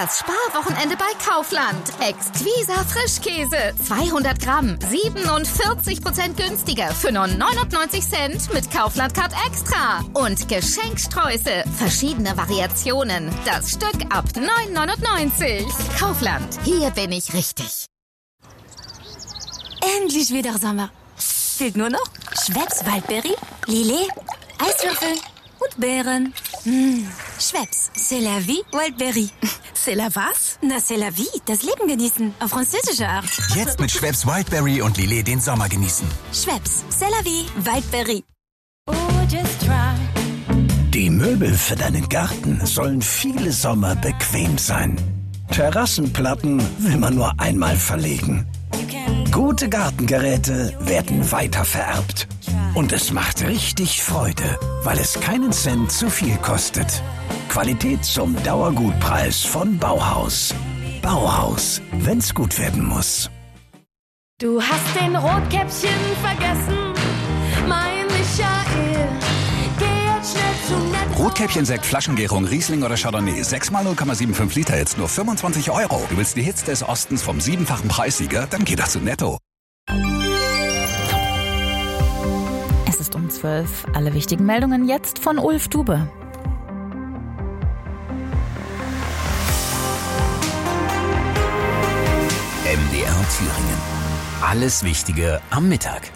Das Sparwochenende bei Kaufland. Exquisa Frischkäse. 200 Gramm. 47% günstiger für nur 99 Cent mit Kaufland Card Extra. Und Geschenksträuße. Verschiedene Variationen. Das Stück ab 9,99. Kaufland. Hier bin ich richtig. Endlich wieder Sommer. Fehlt nur noch Schweppes Waldbeere, Lillet, Eiswürfel und Beeren. Schweppes, c'est la vie, Wildberry. C'est la was? Na, c'est la vie, das Leben genießen, auf französische Art. Jetzt mit Schweppes Wildberry und Lillet den Sommer genießen. Schweppes, c'est la vie, Wildberry. Die Möbel für deinen Garten sollen viele Sommer bequem sein. Terrassenplatten will man nur einmal verlegen. Gute Gartengeräte werden weitervererbt. Und es macht richtig Freude, weil es keinen Cent zu viel kostet. Qualität zum Dauergutpreis von Bauhaus. Bauhaus, wenn's gut werden muss. Du hast den Rotkäppchen vergessen, mein Michael. Geh jetzt schnell zu Netto. Rotkäppchen-Sekt, Flaschengärung, Riesling oder Chardonnay. 6x 0,75 Liter, jetzt nur 25 €. Du willst die Hits des Ostens vom 7-fachen Preissieger? Dann geh doch zu Netto. Es ist um 12. Alle wichtigen Meldungen jetzt von Ulf Dube. MDR Thüringen. Alles Wichtige am Mittag.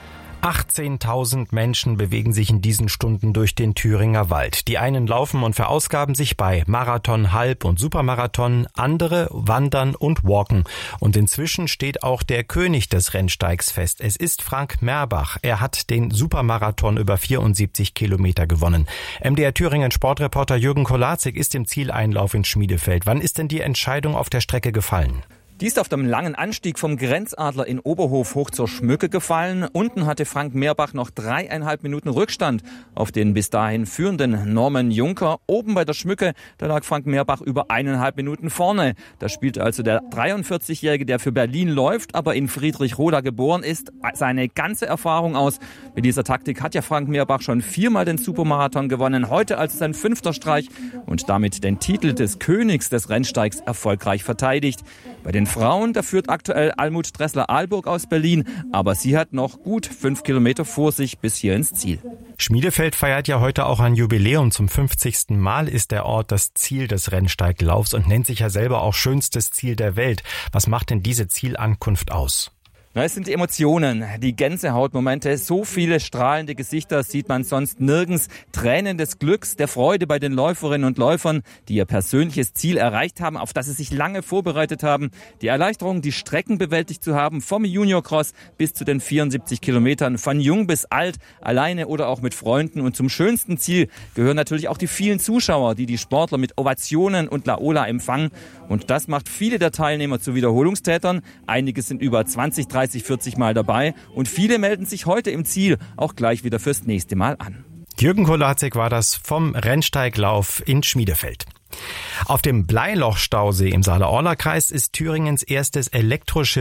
18.000 Menschen bewegen sich in diesen Stunden durch den Thüringer Wald. Die einen laufen und verausgaben sich bei Marathon, Halb- und Supermarathon, andere wandern und walken. Und inzwischen steht auch der König des Rennsteigs fest. Es ist Frank Merbach. Er hat den Supermarathon über 74 Kilometer gewonnen. MDR Thüringen Sportreporter Jürgen Kolazig ist im Zieleinlauf in Schmiedefeld. Wann ist denn die Entscheidung auf der Strecke gefallen? Die ist auf dem langen Anstieg vom Grenzadler in Oberhof hoch zur Schmücke gefallen. Unten hatte Frank Merbach noch 3,5 Minuten Rückstand auf den bis dahin führenden Norman Juncker. Oben bei der Schmücke, da lag Frank Merbach über 1,5 Minuten vorne. Da spielt also der 43-Jährige, der für Berlin läuft, aber in Friedrichroda geboren ist, seine ganze Erfahrung aus. Mit dieser Taktik hat ja Frank Merbach schon 4-mal den Supermarathon gewonnen. Heute also sein 5. Streich und damit den Titel des Königs des Rennsteigs erfolgreich verteidigt. Bei den Frauen, da führt aktuell Almut Dressler-Ahlburg aus Berlin, aber sie hat noch gut 5 Kilometer vor sich bis hier ins Ziel. Schmiedefeld feiert ja heute auch ein Jubiläum. Zum 50. Mal ist der Ort das Ziel des Rennsteiglaufs und nennt sich ja selber auch schönstes Ziel der Welt. Was macht denn diese Zielankunft aus? Es sind die Emotionen, die Gänsehautmomente. So viele strahlende Gesichter sieht man sonst nirgends. Tränen des Glücks, der Freude bei den Läuferinnen und Läufern, die ihr persönliches Ziel erreicht haben, auf das sie sich lange vorbereitet haben. Die Erleichterung, die Strecken bewältigt zu haben, vom Juniorcross bis zu den 74 Kilometern, von jung bis alt, alleine oder auch mit Freunden. Und zum schönsten Ziel gehören natürlich auch die vielen Zuschauer, die die Sportler mit Ovationen und Laola empfangen. Und das macht viele der Teilnehmer zu Wiederholungstätern. Einige sind über 20, 30, 40 Mal dabei und viele melden sich heute im Ziel auch gleich wieder fürs nächste Mal an. Jürgen Kolazig war das vom Rennsteiglauf in Schmiedefeld. Auf dem Bleiloch-Stausee im Saale-Orla-Kreis ist Thüringens erstes Elektroschiff